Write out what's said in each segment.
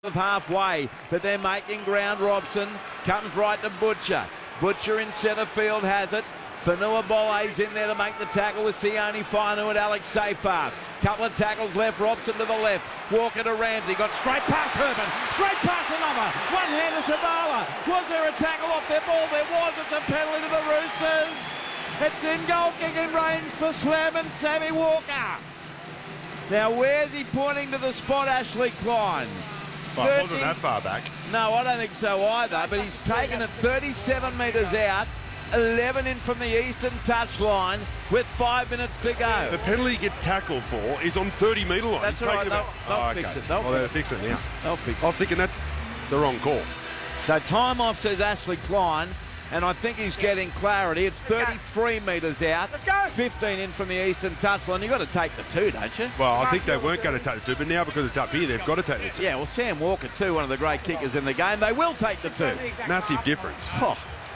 of halfway, but they're making ground. Robson comes right to Butcher. Butcher in centre field has it. Fanua Bole's in there to make the tackle with Sione Fainu and Alex Seyfarth. Couple of tackles left, Robson to the left. Walker to Ramsey, got straight past Herman, straight past another. One hand to Savala. Was there a tackle off their ball? There was. It's a penalty to the Roosters. It's in goal kicking range for Slam and Sammy Walker. Now where's he pointing to the spot, Ashley Klein? Well, it wasn't that far back. No, I don't think so either, but he's taken it 37 metres out, 11 in from the eastern touchline with 5 minutes to go. The penalty he gets tackled for is on 30-metre line. That's right, they'll fix it. They'll fix it now. They'll fix it. I was thinking that's the wrong call. So time off, says Ashley Klein, and I think he's getting clarity. It's 33 metres out, 15 in from the eastern touchline. You've got to take the two, don't you? Well, I think they weren't going to take the two, but now because it's up here, they've got to take the two. Yeah, well, Sam Walker too, one of the great kickers in the game. They will take the two. Massive difference. Oh.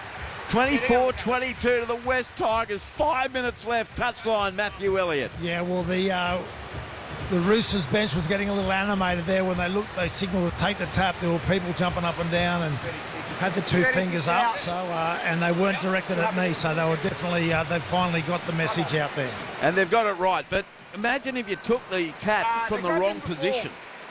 24-22 to the West Tigers. 5 minutes left. Touchline, Matthew Elliott. Yeah, well, the Roosters bench was getting a little animated there when they signalled to take the tap. There were people jumping up and down and had the two fingers up. So and they weren't directed at me, so they were definitely they finally got the message out there. And they've got it right. But imagine if you took the tap from the wrong position.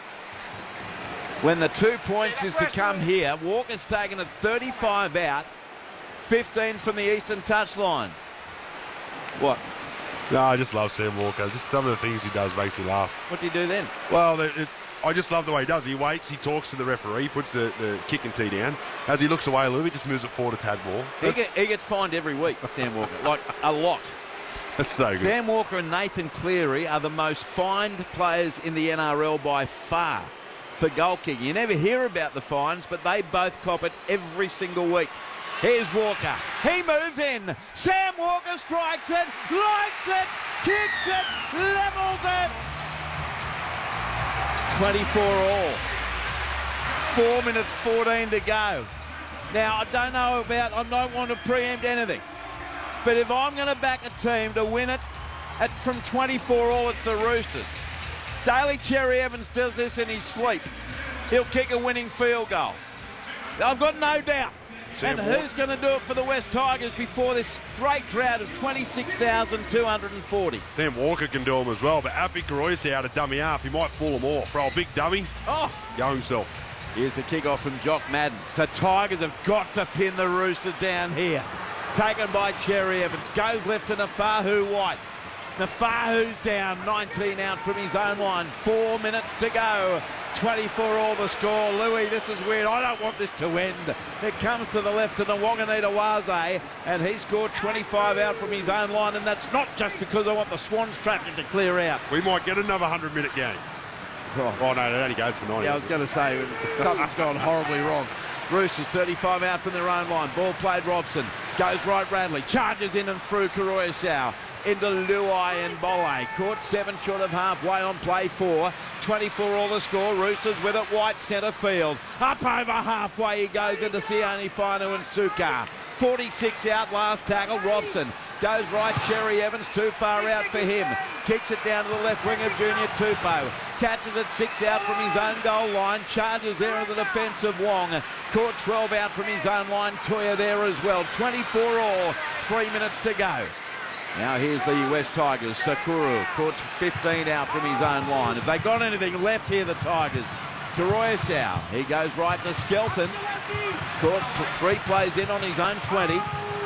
When the 2 points is to come here, Walker's taken it 35 out. 15 from the eastern touchline. What? No, I just love Sam Walker. Just some of the things he does makes me laugh. What do you do then? Well, I just love the way he does. He waits, he talks to the referee, puts the kick and tee down. As he looks away a little bit, just moves it forward a tad more. He gets fined every week, Sam Walker, like a lot. That's so good. Sam Walker and Nathan Cleary are the most fined players in the NRL by far for goal kicking. You never hear about the fines, but they both cop it every single week. Here's Walker. He moves in. Sam Walker strikes it, lights it, kicks it, levels it. 24 all. 4 minutes 14 to go. Now, I don't know about, I don't want to preempt anything, but if I'm going to back a team to win it from 24 all, it's the Roosters. Daly Cherry Evans does this in his sleep. He'll kick a winning field goal. I've got no doubt. And who's going to do it for the West Tigers before this great crowd of 26,240? Sam Walker can do them as well, but Api Koroisau to dummy up. He might fool them all. For a big dummy, go himself. Here's the kick-off from Jock Madden. So Tigers have got to pin the Roosters down here. Taken by Cherry Evans. Goes left to Nafahu White. Nafahu's down, 19 out from his own line. 4 minutes to go. 24 all the score. Louis, this is weird. I don't want this to end. It comes to the left to Nwanganita Waze, and he scored 25 out from his own line, and that's not just because I want the Swans traffic to clear out. We might get another 100-minute game. Oh, no, it only goes for 90. Yeah, I was going to say, something's gone horribly wrong. Roosters 35 out from their own line. Ball played Robson. Goes right Radley. Charges in and through Koroisau. Into Luai and Bole. Caught 7 short of halfway on play 4. 24 all the score. Roosters with it. White centre field. Up over halfway he goes into Sione Fainu and Sukkar. 46 out last tackle. Robson goes right. Cherry Evans too far out for him. Kicks it down to the left wing of Junior Tupou. Catches it 6 out from his own goal line. Charges there in the defence of Wong. Caught 12 out from his own line. Toya there as well. 24 all. 3 minutes to go. Now here's the West Tigers. Sakuru caught 15 out from his own line. Have they got anything left here, the Tigers? Koroisau, he goes right to Skelton. Caught 3 plays in on his own 20.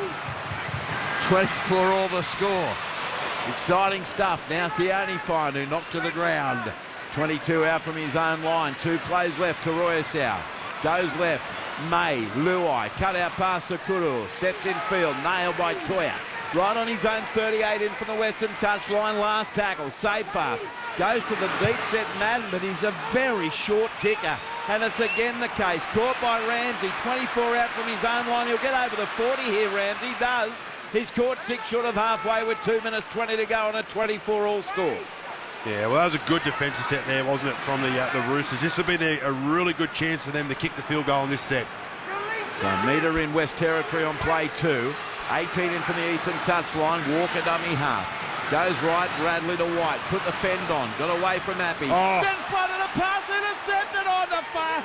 24 all the score. Exciting stuff. Now Sione Fainu knocked to the ground. 22 out from his own line. 2 plays left. Koroisau goes left. May, Luai, cut out past Sakuru. Steps in field, nailed by Toya. Right on his own 38 in from the western touchline. Last tackle. Seyfarth goes to the deep set Madden, but he's a very short kicker. And it's again the case. Caught by Ramsey. 24 out from his own line. He'll get over the 40 here, Ramsey does. He's caught 6 short of halfway with 2 minutes 20 to go on a 24 all score. Yeah, well, that was a good defensive set there, wasn't it, from the Roosters. This will be a really good chance for them to kick the field goal in this set. So Meter in West Territory on play 2. 18 in from the eastern touchline. Walker dummy half. Goes right, Radley to White. Put the fend on. Got away from Appy. In front of the pass, intercepted on the far